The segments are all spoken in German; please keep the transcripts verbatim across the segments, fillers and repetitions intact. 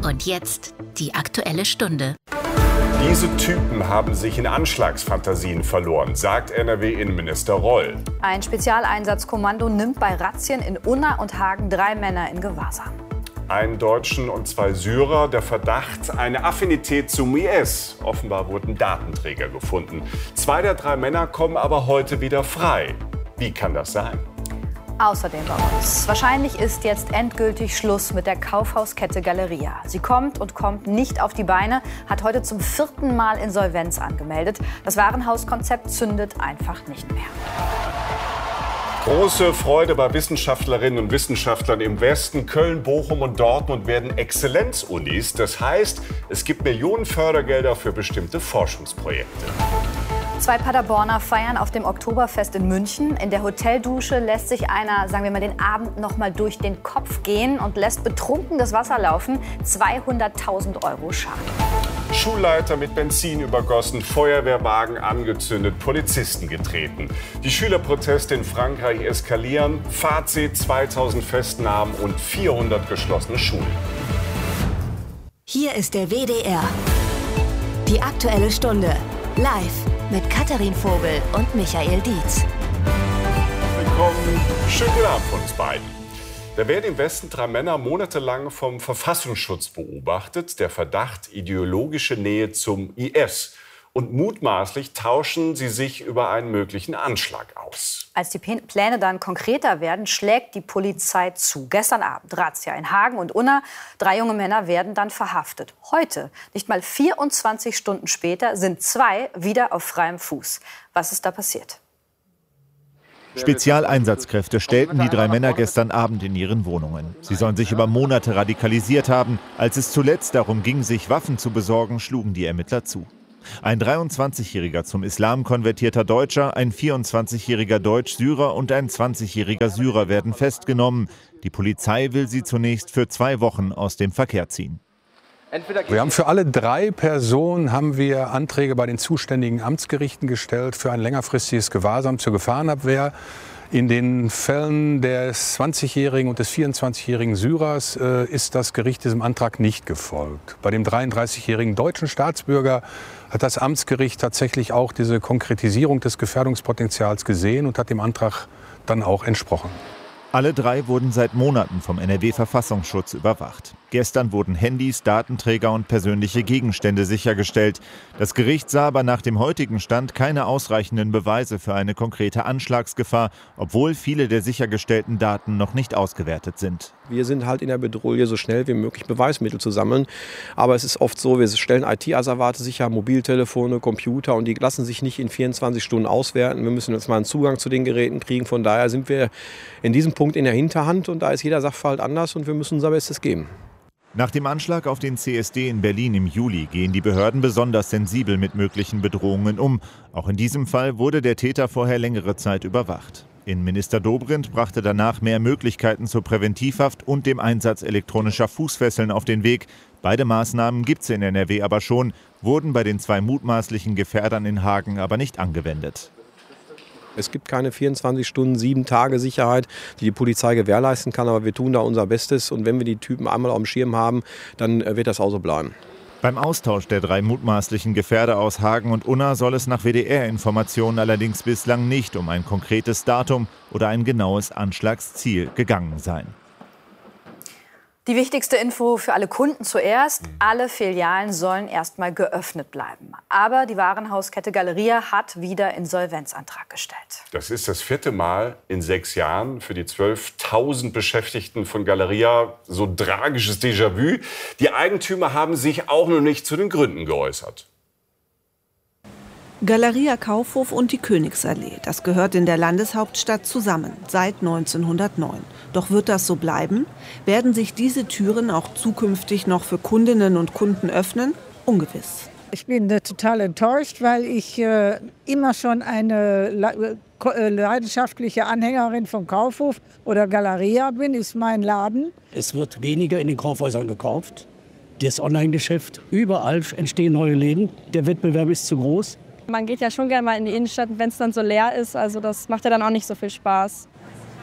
Und jetzt die Aktuelle Stunde. Diese Typen haben sich in Anschlagsfantasien verloren, sagt N R W-Innenminister Roll. Ein Spezialeinsatzkommando nimmt bei Razzien in Unna und Hagen drei Männer in Gewahrsam. Einen Deutschen und zwei Syrer. Der Verdacht, eine Affinität zum I S. Offenbar wurden Datenträger gefunden. Zwei der drei Männer kommen aber heute wieder frei. Wie kann das sein? Außerdem bei uns. Wahrscheinlich ist jetzt endgültig Schluss mit der Kaufhauskette Galeria. Sie kommt und kommt nicht auf die Beine, hat heute zum vierten Mal Insolvenz angemeldet. Das Warenhauskonzept zündet einfach nicht mehr. Große Freude bei Wissenschaftlerinnen und Wissenschaftlern im Westen. Köln, Bochum und Dortmund werden Exzellenzunis. Das heißt, es gibt Millionen Fördergelder für bestimmte Forschungsprojekte. Zwei Paderborner feiern auf dem Oktoberfest in München. In der Hoteldusche lässt sich einer, sagen wir mal, den Abend noch mal durch den Kopf gehen und lässt betrunken das Wasser laufen. zweihunderttausend Euro Schaden. Schulleiter mit Benzin übergossen, Feuerwehrwagen angezündet, Polizisten getreten. Die Schülerproteste in Frankreich eskalieren. Fazit: zweitausend Festnahmen und vierhundert geschlossene Schulen. Hier ist der W D R. Die Aktuelle Stunde. Live mit Katharin Vogel und Michael Dietz. Willkommen, schönen guten Abend von uns beiden. Da werden im Westen drei Männer monatelang vom Verfassungsschutz beobachtet. Der Verdacht, ideologische Nähe zum I S. Und mutmaßlich tauschen sie sich über einen möglichen Anschlag aus. Als die Pläne dann konkreter werden, schlägt die Polizei zu. Gestern Abend Razzia in Hagen und Unna. Drei junge Männer werden dann verhaftet. Heute, nicht mal vierundzwanzig Stunden später, sind zwei wieder auf freiem Fuß. Was ist da passiert? Spezialeinsatzkräfte stellten die drei Männer gestern Abend in ihren Wohnungen. Sie sollen sich über Monate radikalisiert haben. Als es zuletzt darum ging, sich Waffen zu besorgen, schlugen die Ermittler zu. Ein dreiundzwanzigjähriger zum Islam konvertierter Deutscher, ein vierundzwanzigjähriger Deutsch-Syrer und ein zwanzigjähriger Syrer werden festgenommen. Die Polizei will sie zunächst für zwei Wochen aus dem Verkehr ziehen. Wir haben für alle drei Personen haben wir Anträge bei den zuständigen Amtsgerichten gestellt für ein längerfristiges Gewahrsam zur Gefahrenabwehr. In den Fällen des zwanzigjährigen und des vierundzwanzigjährigen Syrers äh, ist das Gericht diesem Antrag nicht gefolgt. Bei dem dreiunddreißigjährigen deutschen Staatsbürger hat das Amtsgericht tatsächlich auch diese Konkretisierung des Gefährdungspotenzials gesehen und hat dem Antrag dann auch entsprochen. Alle drei wurden seit Monaten vom N R W-Verfassungsschutz überwacht. Gestern wurden Handys, Datenträger und persönliche Gegenstände sichergestellt. Das Gericht sah aber nach dem heutigen Stand keine ausreichenden Beweise für eine konkrete Anschlagsgefahr, obwohl viele der sichergestellten Daten noch nicht ausgewertet sind. Wir sind halt in der Bedrohung, so schnell wie möglich Beweismittel zu sammeln. Aber es ist oft so, wir stellen I T-Asservate sicher, Mobiltelefone, Computer, und die lassen sich nicht in vierundzwanzig Stunden auswerten. Wir müssen jetzt mal einen Zugang zu den Geräten kriegen. Von daher sind wir in diesem Punkt in der Hinterhand, und da ist jeder Sachverhalt anders und wir müssen unser Bestes geben. Nach dem Anschlag auf den C S D in Berlin im Juli gehen die Behörden besonders sensibel mit möglichen Bedrohungen um. Auch in diesem Fall wurde der Täter vorher längere Zeit überwacht. Innenminister Dobrindt brachte danach mehr Möglichkeiten zur Präventivhaft und dem Einsatz elektronischer Fußfesseln auf den Weg. Beide Maßnahmen gibt es in N R W aber schon, wurden bei den zwei mutmaßlichen Gefährdern in Hagen aber nicht angewendet. Es gibt keine vierundzwanzig Stunden, sieben Tage Sicherheit, die die Polizei gewährleisten kann, aber wir tun da unser Bestes, und wenn wir die Typen einmal auf dem Schirm haben, dann wird das auch so bleiben. Beim Austausch der drei mutmaßlichen Gefährder aus Hagen und Unna soll es nach W D R-Informationen allerdings bislang nicht um ein konkretes Datum oder ein genaues Anschlagsziel gegangen sein. Die wichtigste Info für alle Kunden zuerst: Alle Filialen sollen erstmal geöffnet bleiben. Aber die Warenhauskette Galeria hat wieder Insolvenzantrag gestellt. Das ist das vierte Mal in sechs Jahren für die zwölftausend Beschäftigten von Galeria. So tragisches Déjà-vu. Die Eigentümer haben sich auch noch nicht zu den Gründen geäußert. Galeria Kaufhof und die Königsallee, das gehört in der Landeshauptstadt zusammen, seit neunzehnhundertneun. Doch wird das so bleiben? Werden sich diese Türen auch zukünftig noch für Kundinnen und Kunden öffnen? Ungewiss. Ich bin äh, total enttäuscht, weil ich äh, immer schon eine le leidenschaftliche Anhängerin von Kaufhof oder Galeria bin, ist mein Laden. Es wird weniger in den Kaufhäusern gekauft. Das Online-Geschäft, überall entstehen neue Läden. Der Wettbewerb ist zu groß. Man geht ja schon gerne mal in die Innenstadt, wenn es dann so leer ist. Also das macht ja dann auch nicht so viel Spaß.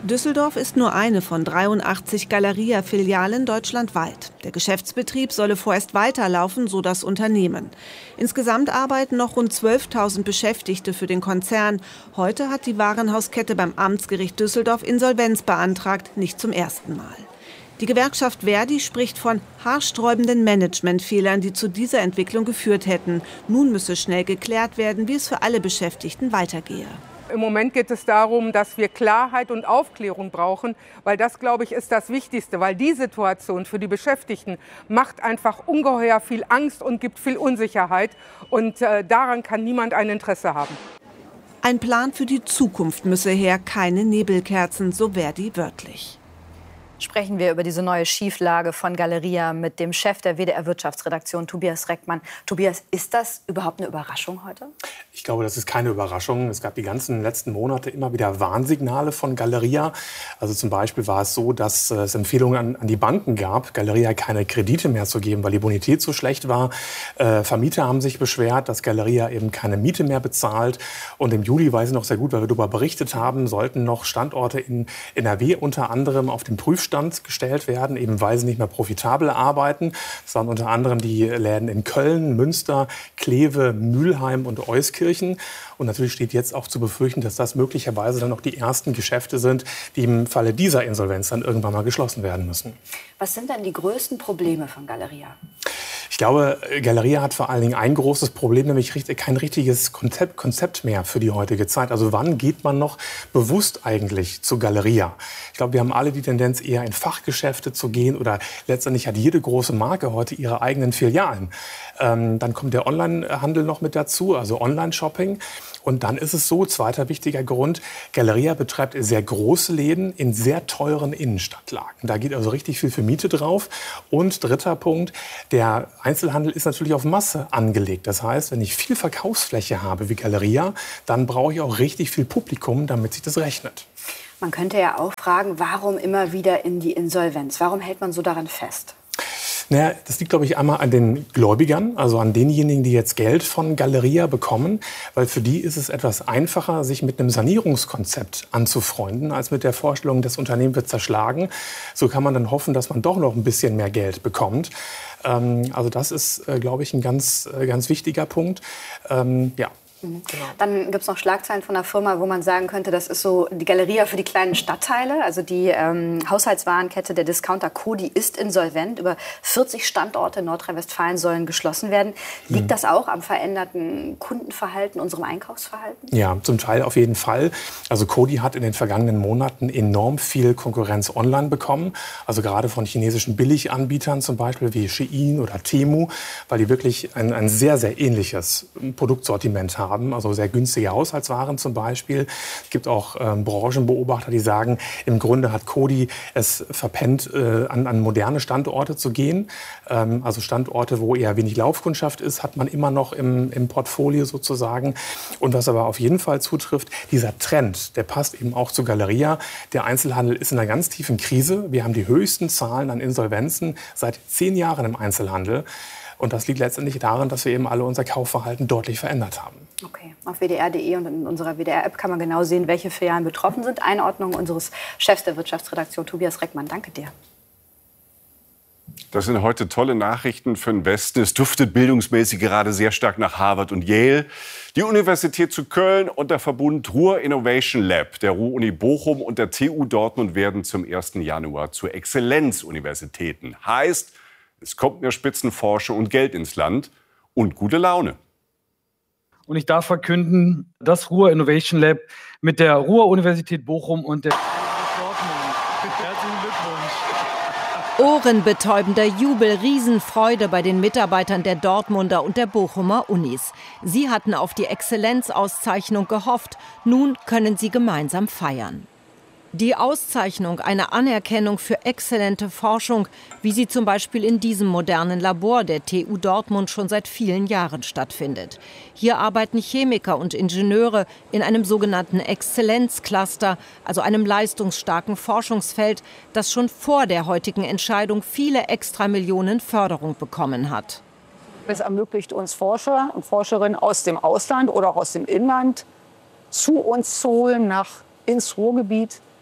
Düsseldorf ist nur eine von dreiundachtzig Galeria-Filialen deutschlandweit. Der Geschäftsbetrieb solle vorerst weiterlaufen, so das Unternehmen. Insgesamt arbeiten noch rund zwölftausend Beschäftigte für den Konzern. Heute hat die Warenhauskette beim Amtsgericht Düsseldorf Insolvenz beantragt, nicht zum ersten Mal. Die Gewerkschaft Verdi spricht von haarsträubenden Managementfehlern, die zu dieser Entwicklung geführt hätten. Nun müsse schnell geklärt werden, wie es für alle Beschäftigten weitergehe. Im Moment geht es darum, dass wir Klarheit und Aufklärung brauchen, weil das, glaube ich, ist das Wichtigste. Weil die Situation für die Beschäftigten macht einfach ungeheuer viel Angst und gibt viel Unsicherheit. Und äh, daran kann niemand ein Interesse haben. Ein Plan für die Zukunft müsse her, keine Nebelkerzen, so Verdi wörtlich. Sprechen wir über diese neue Schieflage von Galeria mit dem Chef der W D R-Wirtschaftsredaktion, Tobias Reckmann. Tobias, ist das überhaupt eine Überraschung heute? Ich glaube, das ist keine Überraschung. Es gab die ganzen letzten Monate immer wieder Warnsignale von Galeria. Also zum Beispiel war es so, dass es Empfehlungen an, an die Banken gab, Galeria keine Kredite mehr zu geben, weil die Bonität so schlecht war. Äh, Vermieter haben sich beschwert, dass Galeria eben keine Miete mehr bezahlt. Und im Juli, weiß ich noch sehr gut, weil wir darüber berichtet haben, sollten noch Standorte in N R W unter anderem auf den Prüfstand gestellt werden, eben weil sie nicht mehr profitabel arbeiten. Das waren unter anderem die Läden in Köln, Münster, Kleve, Mülheim und Euskirchen. Und natürlich steht jetzt auch zu befürchten, dass das möglicherweise dann noch die ersten Geschäfte sind, die im Falle dieser Insolvenz dann irgendwann mal geschlossen werden müssen. Was sind denn die größten Probleme von Galeria? Ich glaube, Galeria hat vor allen Dingen ein großes Problem, nämlich kein richtiges Konzept, Konzept mehr für die heutige Zeit. Also wann geht man noch bewusst eigentlich zu Galeria? Ich glaube, wir haben alle die Tendenz, eher in Fachgeschäfte zu gehen oder letztendlich hat jede große Marke heute ihre eigenen Filialen. Ähm, dann kommt der Onlinehandel noch mit dazu, also Online-Shopping. Und dann ist es so, zweiter wichtiger Grund, Galeria betreibt sehr große Läden in sehr teuren Innenstadtlagen. Da geht also richtig viel für Miete drauf. Und dritter Punkt, der Einzelhandel ist natürlich auf Masse angelegt. Das heißt, wenn ich viel Verkaufsfläche habe wie Galeria, dann brauche ich auch richtig viel Publikum, damit sich das rechnet. Man könnte ja auch fragen, warum immer wieder in die Insolvenz? Warum hält man so daran fest? Naja, das liegt, glaube ich, einmal an den Gläubigern, also an denjenigen, die jetzt Geld von Galeria bekommen. Weil für die ist es etwas einfacher, sich mit einem Sanierungskonzept anzufreunden, als mit der Vorstellung, das Unternehmen wird zerschlagen. So kann man dann hoffen, dass man doch noch ein bisschen mehr Geld bekommt. Ähm, also das ist, äh, glaube ich, ein ganz, äh, ganz wichtiger Punkt. Ähm, ja. Genau. Dann gibt es noch Schlagzeilen von einer Firma, wo man sagen könnte, das ist so die Galeria für die kleinen Stadtteile. Also die ähm, Haushaltswarenkette der Discounter Coty ist insolvent. Über vierzig Standorte in Nordrhein-Westfalen sollen geschlossen werden. Liegt mhm. das auch am veränderten Kundenverhalten, unserem Einkaufsverhalten? Ja, zum Teil auf jeden Fall. Also Coty hat in den vergangenen Monaten enorm viel Konkurrenz online bekommen. Also gerade von chinesischen Billiganbietern zum Beispiel wie Shein oder Temu, weil die wirklich ein, ein sehr, sehr ähnliches Produktsortiment haben. Also sehr günstige Haushaltswaren zum Beispiel. Es gibt auch ähm, Branchenbeobachter, die sagen, im Grunde hat Coty es verpennt, äh, an, an moderne Standorte zu gehen. Ähm, also Standorte, wo eher wenig Laufkundschaft ist, hat man immer noch im, im Portfolio sozusagen. Und was aber auf jeden Fall zutrifft, dieser Trend, der passt eben auch zu Galeria. Der Einzelhandel ist in einer ganz tiefen Krise. Wir haben die höchsten Zahlen an Insolvenzen seit zehn Jahren im Einzelhandel. Und das liegt letztendlich daran, dass wir eben alle unser Kaufverhalten deutlich verändert haben. Okay, auf w d r punkt d e und in unserer W D R-App kann man genau sehen, welche Filialen betroffen sind. Einordnung unseres Chefs der Wirtschaftsredaktion, Tobias Reckmann. Danke dir. Das sind heute tolle Nachrichten für den Westen. Es duftet bildungsmäßig gerade sehr stark nach Harvard und Yale. Die Universität zu Köln und der Verbund Ruhr Innovation Lab der Ruhr-Uni Bochum und der T U Dortmund werden zum ersten Januar zu Exzellenzuniversitäten. Heißt, es kommt mehr Spitzenforschung und Geld ins Land und gute Laune. Und ich darf verkünden, das Ruhr Innovation Lab mit der Ruhr-Universität Bochum und der Dortmund. Herzlichen Glückwunsch. Ohrenbetäubender Jubel, Riesenfreude bei den Mitarbeitern der Dortmunder und der Bochumer Unis. Sie hatten auf die Exzellenzauszeichnung gehofft. Nun können sie gemeinsam feiern. Die Auszeichnung, eine Anerkennung für exzellente Forschung, wie sie zum Beispiel in diesem modernen Labor der T U Dortmund schon seit vielen Jahren stattfindet. Hier arbeiten Chemiker und Ingenieure in einem sogenannten Exzellenzcluster, also einem leistungsstarken Forschungsfeld, das schon vor der heutigen Entscheidung viele Extramillionen Förderung bekommen hat. Es ermöglicht uns Forscher und Forscherinnen aus dem Ausland oder auch aus dem Inland zu uns zu holen, nach ins Ruhrgebiet,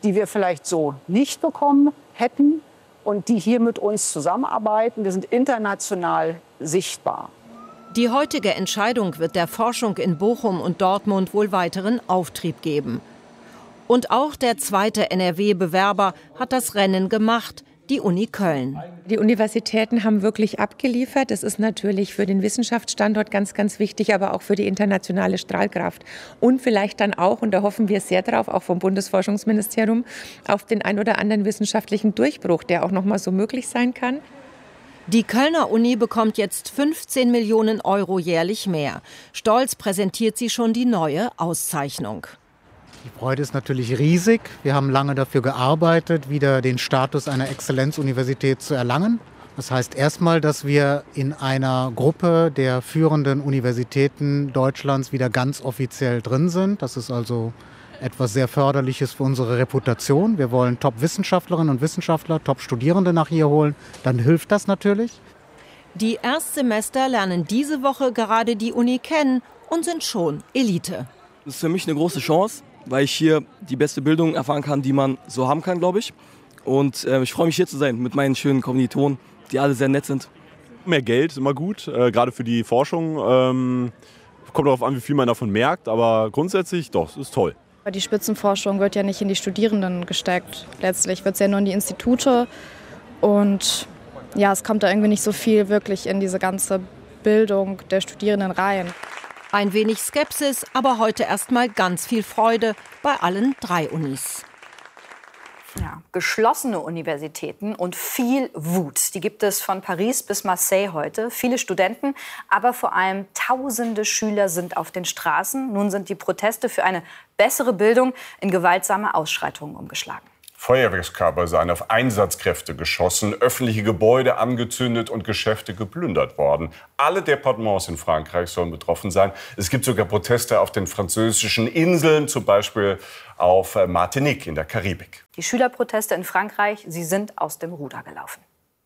die wir vielleicht so nicht bekommen hätten und die hier mit uns zusammenarbeiten. Wir sind international sichtbar. Die heutige Entscheidung wird der Forschung in Bochum und Dortmund wohl weiteren Auftrieb geben. Und auch der zweite N R W-Bewerber hat das Rennen gemacht, die Uni Köln. Die Universitäten haben wirklich abgeliefert. Das ist natürlich für den Wissenschaftsstandort ganz, ganz wichtig, aber auch für die internationale Strahlkraft. Und vielleicht dann auch, und da hoffen wir sehr drauf, auch vom Bundesforschungsministerium, auf den ein oder anderen wissenschaftlichen Durchbruch, der auch noch mal so möglich sein kann. Die Kölner Uni bekommt jetzt fünfzehn Millionen Euro jährlich mehr. Stolz präsentiert sie schon die neue Auszeichnung. Die Freude ist natürlich riesig. Wir haben lange dafür gearbeitet, wieder den Status einer Exzellenzuniversität zu erlangen. Das heißt erstmal, dass wir in einer Gruppe der führenden Universitäten Deutschlands wieder ganz offiziell drin sind. Das ist also etwas sehr Förderliches für unsere Reputation. Wir wollen Top-Wissenschaftlerinnen und Wissenschaftler, Top-Studierende nach hier holen. Dann hilft das natürlich. Die Erstsemester lernen diese Woche gerade die Uni kennen und sind schon Elite. Das ist für mich eine große Chance, weil ich hier die beste Bildung erfahren kann, die man so haben kann, glaube ich. Und äh, ich freue mich, hier zu sein mit meinen schönen Kommilitonen, die alle sehr nett sind. Mehr Geld ist immer gut, äh, gerade für die Forschung. Ähm, kommt darauf an, wie viel man davon merkt, aber grundsätzlich doch, es ist toll. Die Spitzenforschung wird ja nicht in die Studierenden gesteckt. Letztlich wird es ja nur in die Institute. Und ja, es kommt da irgendwie nicht so viel wirklich in diese ganze Bildung der Studierenden rein. Ein wenig Skepsis, aber heute erstmal ganz viel Freude bei allen drei Unis. Ja, geschlossene Universitäten und viel Wut. Die gibt es von Paris bis Marseille heute. Viele Studenten, aber vor allem tausende Schüler sind auf den Straßen. Nun sind die Proteste für eine bessere Bildung in gewaltsame Ausschreitungen umgeschlagen. Feuerwerkskörper seien auf Einsatzkräfte geschossen, öffentliche Gebäude angezündet und Geschäfte geplündert worden. Alle Departements in Frankreich sollen betroffen sein. Es gibt sogar Proteste auf den französischen Inseln, zum Beispiel auf Martinique in der Karibik. Die Schülerproteste in Frankreich, sie sind aus dem Ruder gelaufen.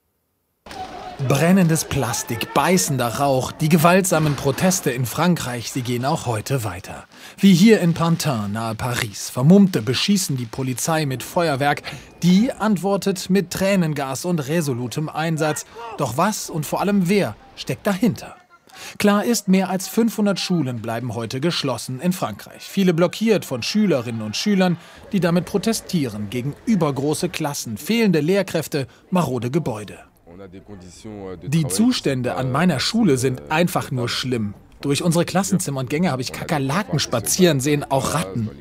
Brennendes Plastik, beißender Rauch, die gewaltsamen Proteste in Frankreich, sie gehen auch heute weiter. Wie hier in Pantin nahe Paris. Vermummte beschießen die Polizei mit Feuerwerk. Die antwortet mit Tränengas und resolutem Einsatz. Doch was und vor allem wer steckt dahinter? Klar ist, mehr als fünfhundert Schulen bleiben heute geschlossen in Frankreich. Viele blockiert von Schülerinnen und Schülern, die damit protestieren gegen übergroße Klassen, fehlende Lehrkräfte, marode Gebäude. Die Zustände an meiner Schule sind einfach nur schlimm. Durch unsere Klassenzimmer und Gänge habe ich Kakerlaken spazieren sehen, auch Ratten.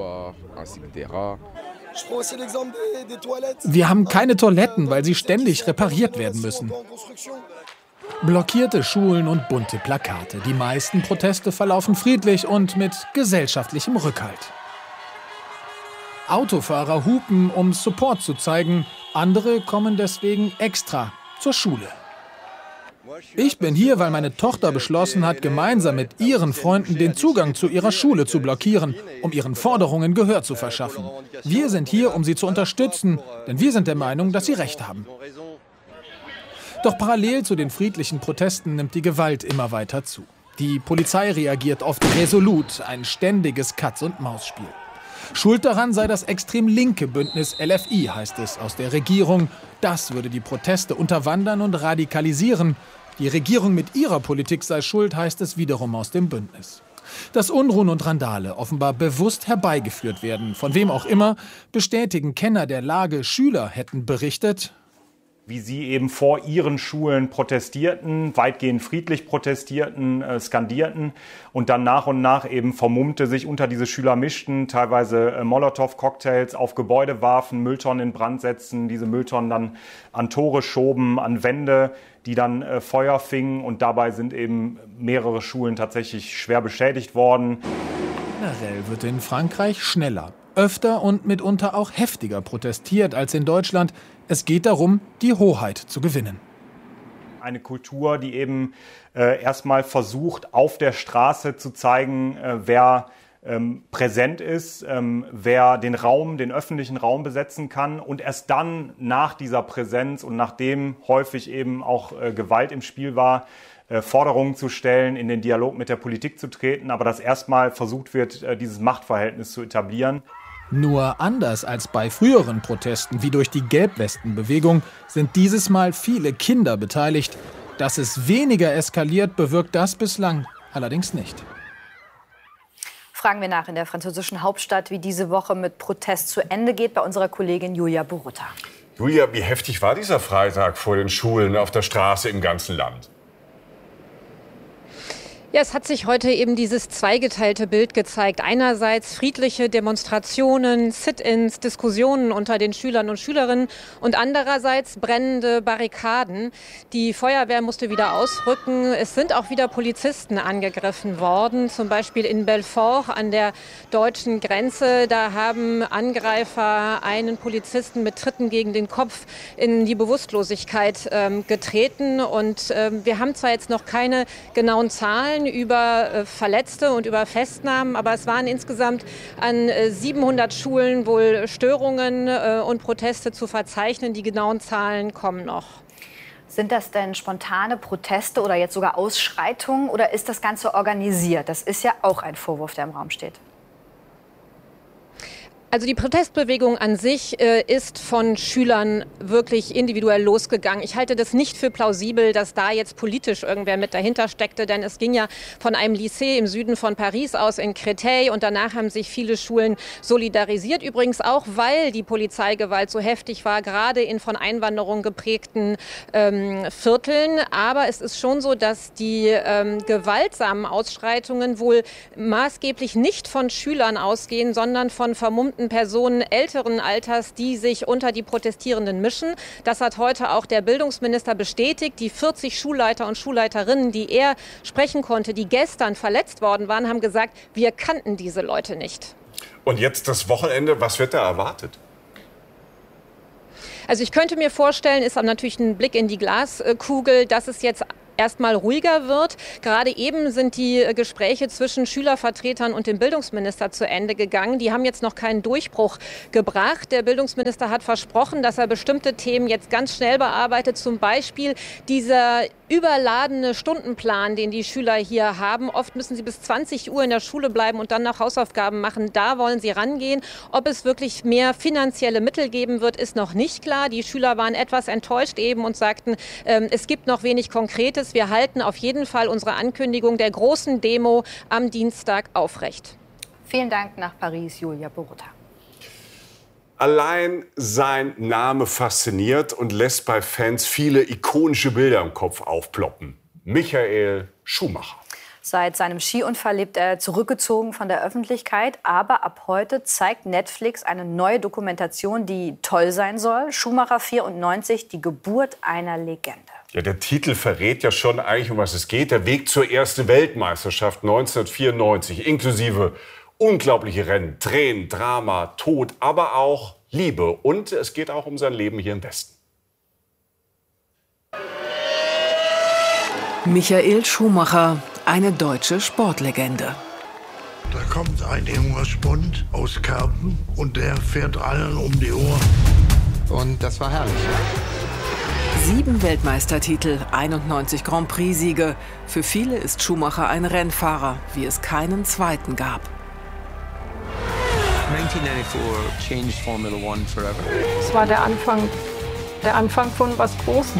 Wir haben keine Toiletten, weil sie ständig repariert werden müssen. Blockierte Schulen und bunte Plakate. Die meisten Proteste verlaufen friedlich und mit gesellschaftlichem Rückhalt. Autofahrer hupen, um Support zu zeigen. Andere kommen deswegen extra zur Schule. Ich bin hier, weil meine Tochter beschlossen hat, gemeinsam mit ihren Freunden den Zugang zu ihrer Schule zu blockieren, um ihren Forderungen Gehör zu verschaffen. Wir sind hier, um sie zu unterstützen, denn wir sind der Meinung, dass sie Recht haben. Doch parallel zu den friedlichen Protesten nimmt die Gewalt immer weiter zu. Die Polizei reagiert oft resolut, ein ständiges Katz-und-Maus-Spiel. Schuld daran sei das extrem linke Bündnis L F I, heißt es aus der Regierung. Das würde die Proteste unterwandern und radikalisieren. Die Regierung mit ihrer Politik sei schuld, heißt es wiederum aus dem Bündnis. Dass Unruhen und Randale offenbar bewusst herbeigeführt werden, von wem auch immer, bestätigen Kenner der Lage. Schüler hätten berichtet, wie sie eben vor ihren Schulen protestierten, weitgehend friedlich protestierten, äh, skandierten und dann nach und nach eben Vermummte sich unter diese Schüler mischten, teilweise äh, Molotow-Cocktails auf Gebäude warfen, Mülltonnen in Brand setzten, diese Mülltonnen dann an Tore schoben, an Wände, die dann äh, Feuer fingen, und dabei sind eben mehrere Schulen tatsächlich schwer beschädigt worden. Generell wird in Frankreich schneller, öfter und mitunter auch heftiger protestiert als in Deutschland. Es geht darum, die Hoheit zu gewinnen. Eine Kultur, die eben äh, erstmal versucht, auf der Straße zu zeigen, äh, wer ähm, präsent ist, ähm, wer den Raum, den öffentlichen Raum besetzen kann, und erst dann nach dieser Präsenz und nachdem häufig eben auch äh, Gewalt im Spiel war, äh, Forderungen zu stellen, in den Dialog mit der Politik zu treten, aber dass erstmal versucht wird, äh, dieses Machtverhältnis zu etablieren. Nur anders als bei früheren Protesten wie durch die Gelbwestenbewegung sind dieses Mal viele Kinder beteiligt. Dass es weniger eskaliert, bewirkt das bislang allerdings nicht. Fragen wir nach in der französischen Hauptstadt, wie diese Woche mit Protest zu Ende geht, bei unserer Kollegin Julia Borutta. Julia, wie heftig war dieser Freitag vor den Schulen auf der Straße im ganzen Land? Ja, es hat sich heute eben dieses zweigeteilte Bild gezeigt. Einerseits friedliche Demonstrationen, Sit-ins, Diskussionen unter den Schülern und Schülerinnen und andererseits brennende Barrikaden. Die Feuerwehr musste wieder ausrücken. Es sind auch wieder Polizisten angegriffen worden, zum Beispiel in Belfort an der deutschen Grenze. Da haben Angreifer einen Polizisten mit Tritten gegen den Kopf in die Bewusstlosigkeit ähm, getreten. Und ähm, wir haben zwar jetzt noch keine genauen Zahlen über äh, Verletzte und über Festnahmen, aber es waren insgesamt an äh, siebenhundert Schulen wohl Störungen äh, und Proteste zu verzeichnen. Die genauen Zahlen kommen noch. Sind das denn spontane Proteste oder jetzt sogar Ausschreitungen oder ist das Ganze organisiert? Das ist ja auch ein Vorwurf, der im Raum steht. Also die Protestbewegung an sich äh, ist von Schülern wirklich individuell losgegangen. Ich halte das nicht für plausibel, dass da jetzt politisch irgendwer mit dahinter steckte, denn es ging ja von einem Lycée im Süden von Paris aus in Créteil und danach haben sich viele Schulen solidarisiert. Übrigens auch, weil die Polizeigewalt so heftig war, gerade in von Einwanderung geprägten ähm, Vierteln. Aber es ist schon so, dass die ähm, gewaltsamen Ausschreitungen wohl maßgeblich nicht von Schülern ausgehen, sondern von vermummten Personen älteren Alters, die sich unter die Protestierenden mischen. Das hat heute auch der Bildungsminister bestätigt. Die vierzig Schulleiter und Schulleiterinnen, die er sprechen konnte, die gestern verletzt worden waren, haben gesagt, wir kannten diese Leute nicht. Und jetzt das Wochenende, was wird da erwartet? Also ich könnte mir vorstellen, ist natürlich ein Blick in die Glaskugel, dass es jetzt erstmal ruhiger wird. Gerade eben sind die Gespräche zwischen Schülervertretern und dem Bildungsminister zu Ende gegangen. Die haben jetzt noch keinen Durchbruch gebracht. Der Bildungsminister hat versprochen, dass er bestimmte Themen jetzt ganz schnell bearbeitet. Zum Beispiel dieser überladene Stundenplan, den die Schüler hier haben. Oft müssen sie bis zwanzig Uhr in der Schule bleiben und dann noch Hausaufgaben machen. Da wollen sie rangehen. Ob es wirklich mehr finanzielle Mittel geben wird, ist noch nicht klar. Die Schüler waren etwas enttäuscht eben und sagten, äh, es gibt noch wenig Konkretes. Wir halten auf jeden Fall unsere Ankündigung der großen Demo am Dienstag aufrecht. Vielen Dank nach Paris, Julia Borutta. Allein sein Name fasziniert und lässt bei Fans viele ikonische Bilder im Kopf aufploppen. Michael Schumacher. Seit seinem Skiunfall lebt er zurückgezogen von der Öffentlichkeit. Aber ab heute zeigt Netflix eine neue Dokumentation, die toll sein soll. Schumacher vierundneunzig, die Geburt einer Legende. Ja, der Titel verrät ja schon eigentlich, um was es geht. Der Weg zur ersten Weltmeisterschaft neunzehnhundertvierundneunzig, inklusive unglaubliche Rennen, Tränen, Drama, Tod, aber auch Liebe. Und es geht auch um sein Leben hier im Westen. Michael Schumacher, eine deutsche Sportlegende. Da kommt ein junger Spund aus Kerpen und der fährt allen um die Ohren. Und das war herrlich. Sieben Weltmeistertitel, einundneunzig Grand Prix-Siege. Für viele ist Schumacher ein Rennfahrer, wie es keinen zweiten gab. neunzehnhundertvierundneunzig changed Formula One forever. Es war der Anfang, der Anfang von was Großem.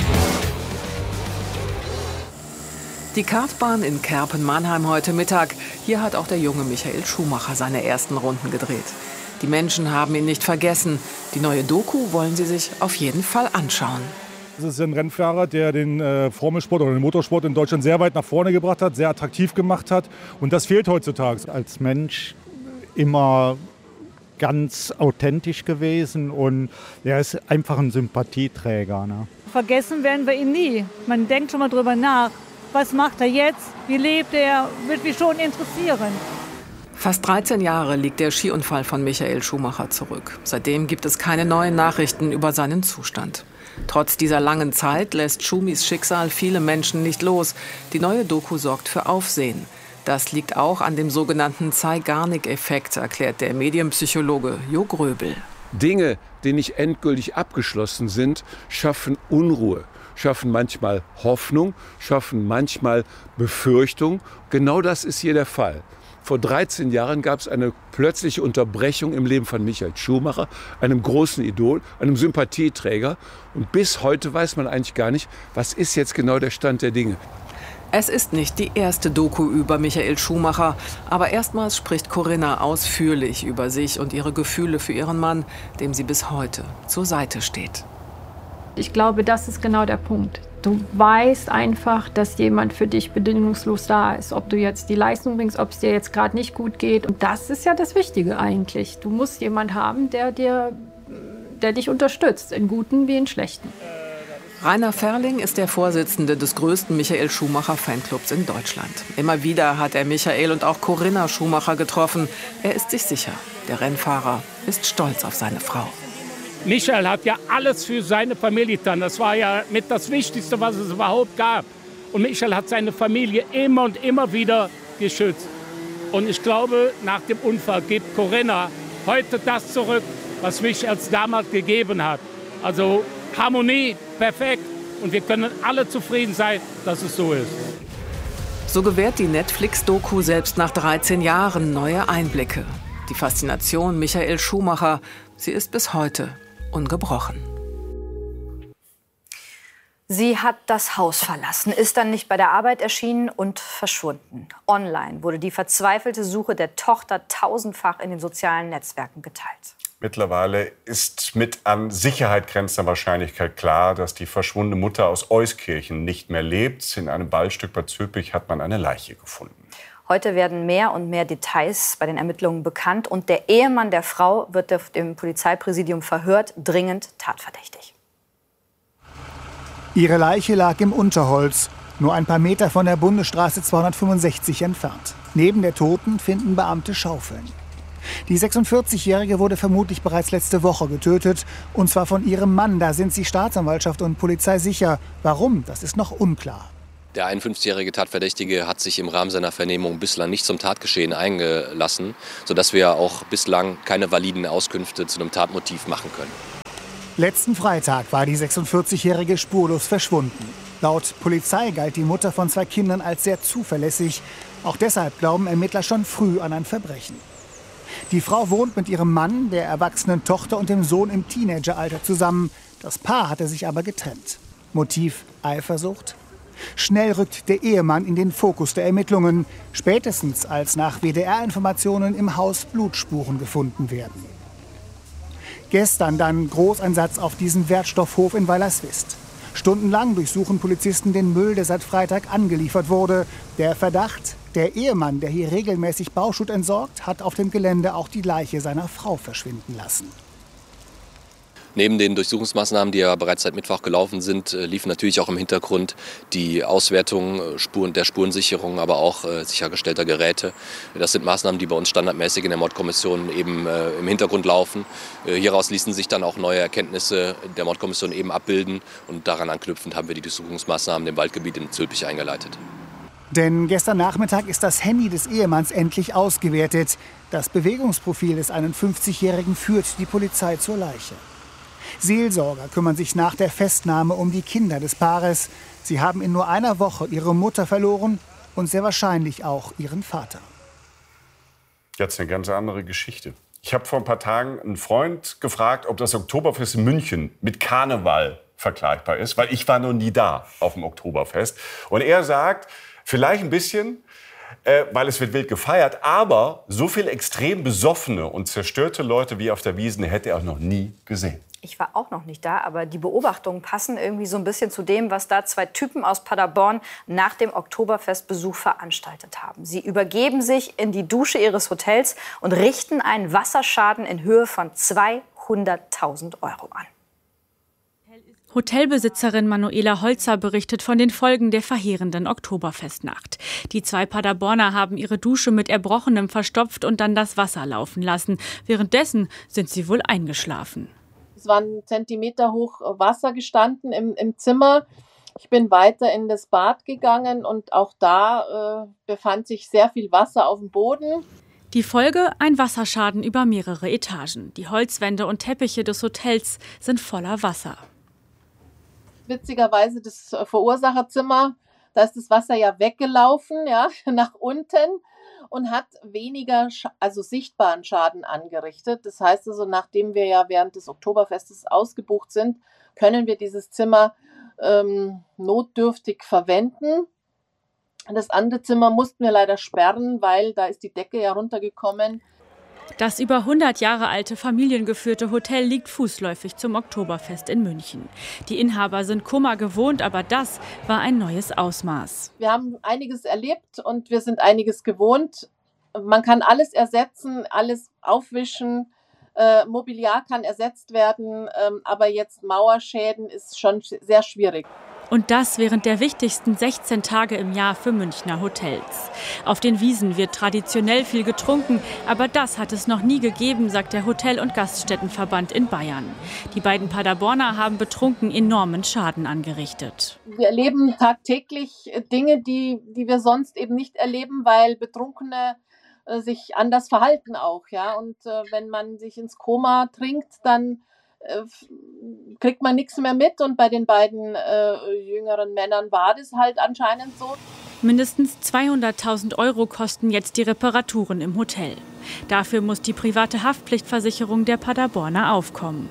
Die Kartbahn in Kerpen-Mannheim heute Mittag. Hier hat auch der junge Michael Schumacher seine ersten Runden gedreht. Die Menschen haben ihn nicht vergessen. Die neue Doku wollen sie sich auf jeden Fall anschauen. Das ist ein Rennfahrer, der den äh, Formelsport oder den Motorsport in Deutschland sehr weit nach vorne gebracht hat, sehr attraktiv gemacht hat. Und das fehlt heutzutage. Als Mensch immer ganz authentisch gewesen und er ist einfach ein Sympathieträger. Ne? Vergessen werden wir ihn nie. Man denkt schon mal drüber nach. Was macht er jetzt? Wie lebt er? Wird mich schon interessieren. Fast dreizehn Jahre liegt der Skiunfall von Michael Schumacher zurück. Seitdem gibt es keine neuen Nachrichten über seinen Zustand. Trotz dieser langen Zeit lässt Schumis Schicksal viele Menschen nicht los. Die neue Doku sorgt für Aufsehen. Das liegt auch an dem sogenannten Zeigarnik-Effekt, erklärt der Medienpsychologe Jo Gröbel. Dinge, die nicht endgültig abgeschlossen sind, schaffen Unruhe, schaffen manchmal Hoffnung, schaffen manchmal Befürchtung. Genau das ist hier der Fall. Vor dreizehn Jahren gab es eine plötzliche Unterbrechung im Leben von Michael Schumacher, einem großen Idol, einem Sympathieträger. Und bis heute weiß man eigentlich gar nicht, was ist jetzt genau der Stand der Dinge. Es ist nicht die erste Doku über Michael Schumacher, aber erstmals spricht Corinna ausführlich über sich und ihre Gefühle für ihren Mann, dem sie bis heute zur Seite steht. Ich glaube, das ist genau der Punkt. Du weißt einfach, dass jemand für dich bedingungslos da ist. Ob du jetzt die Leistung bringst, ob es dir jetzt gerade nicht gut geht. Und das ist ja das Wichtige eigentlich. Du musst jemanden haben, der, dir, der dich unterstützt, in guten wie in schlechten. Rainer Ferling ist der Vorsitzende des größten Michael Schumacher-Fanclubs in Deutschland. Immer wieder hat er Michael und auch Corinna Schumacher getroffen. Er ist sich sicher, der Rennfahrer ist stolz auf seine Frau. Michael hat ja alles für seine Familie getan. Das war ja mit das Wichtigste, was es überhaupt gab. Und Michael hat seine Familie immer und immer wieder geschützt. Und ich glaube, nach dem Unfall gibt Corinna heute das zurück, was Michael damals gegeben hat. Also Harmonie, perfekt. Und wir können alle zufrieden sein, dass es so ist. So gewährt die Netflix-Doku selbst nach dreizehn Jahren neue Einblicke. Die Faszination Michael Schumacher, sie ist bis heute ungebrochen. Sie hat das Haus verlassen, ist dann nicht bei der Arbeit erschienen und verschwunden. Online wurde die verzweifelte Suche der Tochter tausendfach in den sozialen Netzwerken geteilt. Mittlerweile ist mit an Sicherheit grenzender Wahrscheinlichkeit klar, dass die verschwundene Mutter aus Euskirchen nicht mehr lebt. In einem Waldstück bei Zülpich hat man eine Leiche gefunden. Heute werden mehr und mehr Details bei den Ermittlungen bekannt. Und der Ehemann der Frau wird im Polizeipräsidium verhört, dringend tatverdächtig. Ihre Leiche lag im Unterholz, nur ein paar Meter von der Bundesstraße zweihundertfünfundsechzig entfernt. Neben der Toten finden Beamte Schaufeln. Die sechsundvierzigjährige wurde vermutlich bereits letzte Woche getötet. Und zwar von ihrem Mann. Da sind sich Staatsanwaltschaft und Polizei sicher. Warum, das ist noch unklar. Der einundfünfzigjährige Tatverdächtige hat sich im Rahmen seiner Vernehmung bislang nicht zum Tatgeschehen eingelassen, sodass wir auch bislang keine validen Auskünfte zu einem Tatmotiv machen können. Letzten Freitag war die sechsundvierzigjährige spurlos verschwunden. Laut Polizei galt die Mutter von zwei Kindern als sehr zuverlässig. Auch deshalb glauben Ermittler schon früh an ein Verbrechen. Die Frau wohnt mit ihrem Mann, der erwachsenen Tochter und dem Sohn im Teenageralter zusammen. Das Paar hatte sich aber getrennt. Motiv Eifersucht? Schnell rückt der Ehemann in den Fokus der Ermittlungen, spätestens als nach W D R-Informationen im Haus Blutspuren gefunden werden. Gestern dann Großeinsatz auf diesem Wertstoffhof in Weilerswist. Stundenlang durchsuchen Polizisten den Müll, der seit Freitag angeliefert wurde. Der Verdacht, der Ehemann, der hier regelmäßig Bauschutt entsorgt, hat auf dem Gelände auch die Leiche seiner Frau verschwinden lassen. Neben den Durchsuchungsmaßnahmen, die ja bereits seit Mittwoch gelaufen sind, liefen natürlich auch im Hintergrund die Auswertung Spuren, der Spurensicherung, aber auch äh, sichergestellter Geräte. Das sind Maßnahmen, die bei uns standardmäßig in der Mordkommission eben äh, im Hintergrund laufen. Äh, hieraus ließen sich dann auch neue Erkenntnisse der Mordkommission eben abbilden. Und daran anknüpfend haben wir die Durchsuchungsmaßnahmen im Waldgebiet in Zülpich eingeleitet. Denn gestern Nachmittag ist das Handy des Ehemanns endlich ausgewertet. Das Bewegungsprofil des einundfünfzigjährigen führt die Polizei zur Leiche. Seelsorger kümmern sich nach der Festnahme um die Kinder des Paares. Sie haben in nur einer Woche ihre Mutter verloren und sehr wahrscheinlich auch ihren Vater. Jetzt eine ganz andere Geschichte. Ich habe vor ein paar Tagen einen Freund gefragt, ob das Oktoberfest in München mit Karneval vergleichbar ist, weil ich war noch nie da auf dem Oktoberfest. Und er sagt, vielleicht ein bisschen, äh, weil es wird wild gefeiert, aber so viel extrem besoffene und zerstörte Leute wie auf der Wiesn hätte er auch noch nie gesehen. Ich war auch noch nicht da, aber die Beobachtungen passen irgendwie so ein bisschen zu dem, was da zwei Typen aus Paderborn nach dem Oktoberfestbesuch veranstaltet haben. Sie übergeben sich in die Dusche ihres Hotels und richten einen Wasserschaden in Höhe von zweihunderttausend Euro an. Hotelbesitzerin Manuela Holzer berichtet von den Folgen der verheerenden Oktoberfestnacht. Die zwei Paderborner haben ihre Dusche mit Erbrochenem verstopft und dann das Wasser laufen lassen. Währenddessen sind sie wohl eingeschlafen. Es war ein Zentimeter hoch Wasser gestanden im, im Zimmer. Ich bin weiter in das Bad gegangen und auch da äh, befand sich sehr viel Wasser auf dem Boden. Die Folge: ein Wasserschaden über mehrere Etagen. Die Holzwände und Teppiche des Hotels sind voller Wasser. Witzigerweise das Verursacherzimmer, da ist das Wasser ja weggelaufen, ja, nach unten. und hat weniger, also sichtbaren Schaden angerichtet. Das heißt also, nachdem wir ja während des Oktoberfestes ausgebucht sind, können wir dieses Zimmer ähm, notdürftig verwenden. Das andere Zimmer mussten wir leider sperren, weil da ist die Decke ja runtergekommen. Das über hundert Jahre alte familiengeführte Hotel liegt fußläufig zum Oktoberfest in München. Die Inhaber sind Kummer gewohnt, aber das war ein neues Ausmaß. Wir haben einiges erlebt und wir sind einiges gewohnt. Man kann alles ersetzen, alles aufwischen, äh, Mobiliar kann ersetzt werden, ähm, aber jetzt Mauerschäden ist schon sehr schwierig. Und das während der wichtigsten sechzehn Tage im Jahr für Münchner Hotels. Auf den Wiesen wird traditionell viel getrunken, aber das hat es noch nie gegeben, sagt der Hotel- und Gaststättenverband in Bayern. Die beiden Paderborner haben betrunken enormen Schaden angerichtet. Wir erleben tagtäglich Dinge, die, die wir sonst eben nicht erleben, weil Betrunkene äh, sich anders verhalten auch. Ja? Und äh, wenn man sich ins Koma trinkt, dann kriegt man nichts mehr mit und bei den beiden äh, jüngeren Männern war das halt anscheinend so. Mindestens zweihunderttausend Euro kosten jetzt die Reparaturen im Hotel. Dafür muss die private Haftpflichtversicherung der Paderborner aufkommen.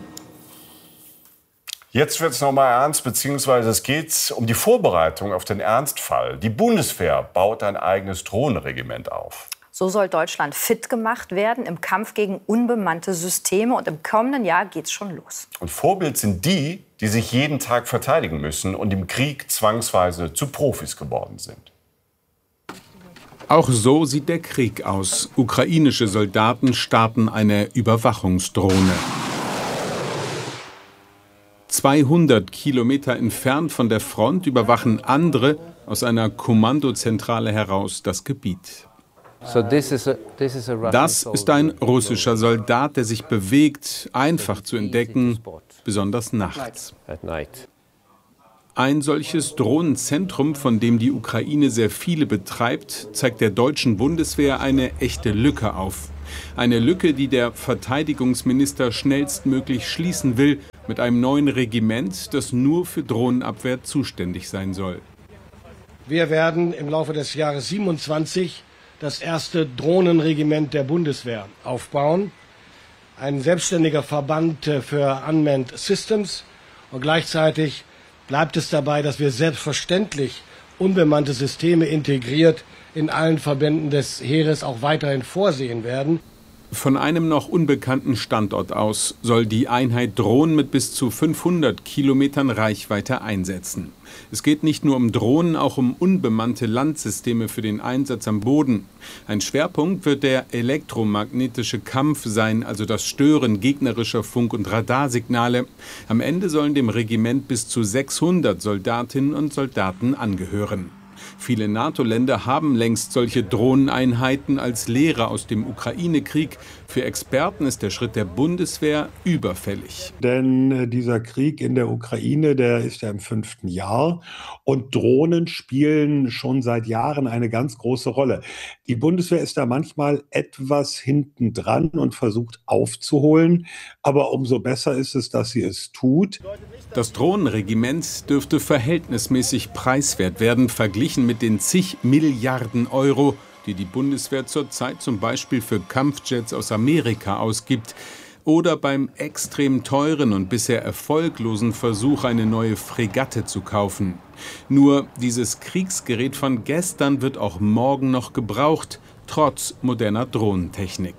Jetzt wird es nochmal ernst, beziehungsweise es geht um die Vorbereitung auf den Ernstfall. Die Bundeswehr baut ein eigenes Drohnenregiment auf. So soll Deutschland fit gemacht werden im Kampf gegen unbemannte Systeme. Und im kommenden Jahr geht's schon los. Und Vorbild sind die, die sich jeden Tag verteidigen müssen und im Krieg zwangsweise zu Profis geworden sind. Auch so sieht der Krieg aus. Ukrainische Soldaten starten eine Überwachungsdrohne. zweihundert Kilometer entfernt von der Front überwachen andere aus einer Kommandozentrale heraus das Gebiet. Das ist ein russischer Soldat, der sich bewegt, einfach zu entdecken, besonders nachts. Ein solches Drohnenzentrum, von dem die Ukraine sehr viele betreibt, zeigt der deutschen Bundeswehr eine echte Lücke auf. Eine Lücke, die der Verteidigungsminister schnellstmöglich schließen will, mit einem neuen Regiment, das nur für Drohnenabwehr zuständig sein soll. Wir werden im Laufe des Jahres siebenundzwanzig das erste Drohnenregiment der Bundeswehr aufbauen. Ein selbstständiger Verband für Unmanned Systems. Und gleichzeitig bleibt es dabei, dass wir selbstverständlich unbemannte Systeme integriert in allen Verbänden des Heeres auch weiterhin vorsehen werden. Von einem noch unbekannten Standort aus soll die Einheit Drohnen mit bis zu fünfhundert Kilometern Reichweite einsetzen. Es geht nicht nur um Drohnen, auch um unbemannte Landsysteme für den Einsatz am Boden. Ein Schwerpunkt wird der elektromagnetische Kampf sein, also das Stören gegnerischer Funk- und Radarsignale. Am Ende sollen dem Regiment bis zu sechshundert Soldatinnen und Soldaten angehören. Viele NATO-Länder haben längst solche Drohneneinheiten als Lehre aus dem Ukraine-Krieg. Für Experten ist der Schritt der Bundeswehr überfällig. Denn äh, dieser Krieg in der Ukraine, der ist ja im fünften Jahr. Und Drohnen spielen schon seit Jahren eine ganz große Rolle. Die Bundeswehr ist da manchmal etwas hintendran und versucht aufzuholen. Aber umso besser ist es, dass sie es tut. Das Drohnenregiment dürfte verhältnismäßig preiswert werden, verglichen mit den zig Milliarden Euro, die die Bundeswehr zurzeit zum Beispiel für Kampfjets aus Amerika ausgibt. Oder beim extrem teuren und bisher erfolglosen Versuch, eine neue Fregatte zu kaufen. Nur dieses Kriegsgerät von gestern wird auch morgen noch gebraucht, trotz moderner Drohnentechnik.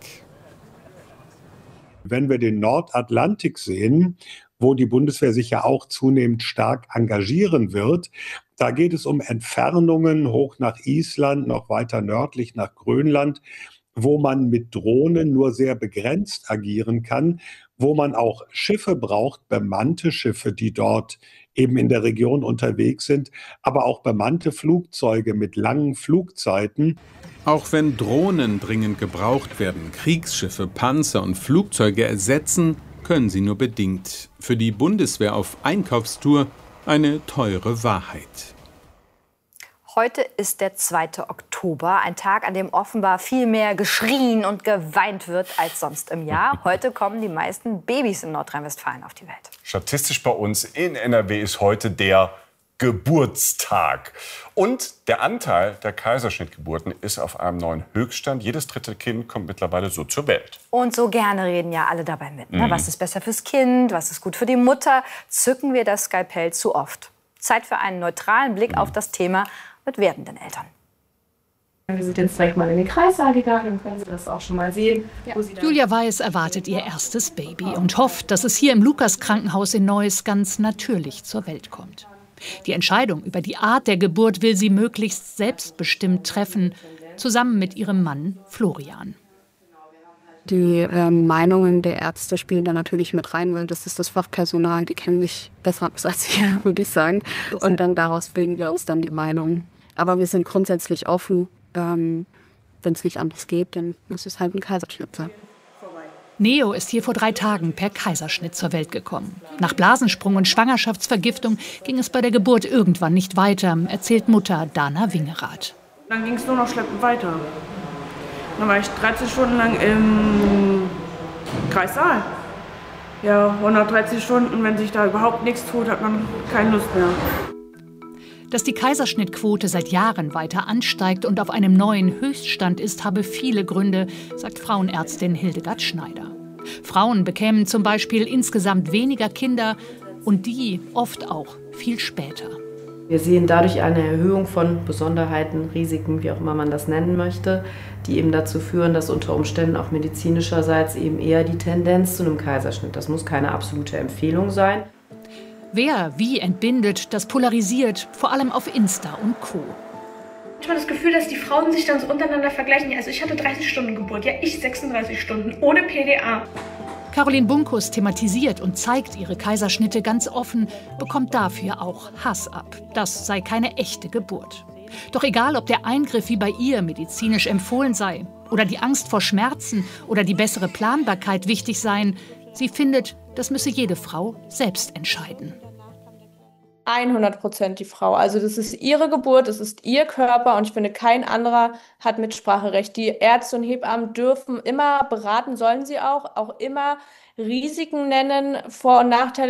Wenn wir den Nordatlantik sehen, wo die Bundeswehr sich ja auch zunehmend stark engagieren wird, da geht es um Entfernungen hoch nach Island, noch weiter nördlich nach Grönland, wo man mit Drohnen nur sehr begrenzt agieren kann, wo man auch Schiffe braucht, bemannte Schiffe, die dort eben in der Region unterwegs sind, aber auch bemannte Flugzeuge mit langen Flugzeiten. Auch wenn Drohnen dringend gebraucht werden, Kriegsschiffe, Panzer und Flugzeuge ersetzen, können sie nur bedingt. Für die Bundeswehr auf Einkaufstour eine teure Wahrheit. Heute ist der zweite Oktober, ein Tag, an dem offenbar viel mehr geschrien und geweint wird als sonst im Jahr. Heute kommen die meisten Babys in Nordrhein-Westfalen auf die Welt. Statistisch bei uns in N R W ist heute der Geburtstag. Und der Anteil der Kaiserschnittgeburten ist auf einem neuen Höchststand. Jedes dritte Kind kommt mittlerweile so zur Welt. Und so gerne reden ja alle dabei mit. Ne? Mhm. Was ist besser fürs Kind? Was ist gut für die Mutter? Zücken wir das Skalpell zu oft? Zeit für einen neutralen Blick auf das Thema mit werdenden Eltern. Wir sind jetzt direkt mal in den Kreissaal gegangen, dann können Sie das auch schon mal sehen. Ja. Julia Weiß erwartet ihr erstes Baby und hofft, dass es hier im Lukas-Krankenhaus in Neuss ganz natürlich zur Welt kommt. Die Entscheidung über die Art der Geburt will sie möglichst selbstbestimmt treffen, zusammen mit ihrem Mann Florian. Die äh, Meinungen der Ärzte spielen da natürlich mit rein, weil das ist das Fachpersonal, die kennen mich besser als ich, würde ich sagen. Und dann daraus bilden wir uns dann die Meinung. Aber wir sind grundsätzlich offen. Ähm, wenn es nicht anders geht, dann muss es halt ein Kaiserschnitt sein. Neo ist hier vor drei Tagen per Kaiserschnitt zur Welt gekommen. Nach Blasensprung und Schwangerschaftsvergiftung ging es bei der Geburt irgendwann nicht weiter, erzählt Mutter Dana Wingerath. Dann ging es nur noch schleppend weiter. Dann war ich dreizehn Stunden lang im Kreissaal. Ja, hundertdreißig Stunden, wenn sich da überhaupt nichts tut, hat man keine Lust mehr. Dass die Kaiserschnittquote seit Jahren weiter ansteigt und auf einem neuen Höchststand ist, habe viele Gründe, sagt Frauenärztin Hildegard Schneider. Frauen bekämen zum Beispiel insgesamt weniger Kinder und die oft auch viel später. Wir sehen dadurch eine Erhöhung von Besonderheiten, Risiken, wie auch immer man das nennen möchte, die eben dazu führen, dass unter Umständen auch medizinischerseits eben eher die Tendenz zu einem Kaiserschnitt. Das muss keine absolute Empfehlung sein. Wer wie entbindet, das polarisiert, vor allem auf Insta und Co. Ich habe das Gefühl, dass die Frauen sich dann so untereinander vergleichen. Also ich hatte dreißig Stunden Geburt, ja ich sechsunddreißig Stunden, ohne P D A. Caroline Bunkus thematisiert und zeigt ihre Kaiserschnitte ganz offen, bekommt dafür auch Hass ab. Das sei keine echte Geburt. Doch egal, ob der Eingriff wie bei ihr medizinisch empfohlen sei oder die Angst vor Schmerzen oder die bessere Planbarkeit wichtig seien, sie findet, das müsse jede Frau selbst entscheiden. hundert Prozent die Frau. Also das ist ihre Geburt, das ist ihr Körper und ich finde, kein anderer hat Mitspracherecht. Die Ärzte und Hebammen dürfen immer beraten, sollen sie auch, auch immer Risiken nennen, Vor- und Nachteile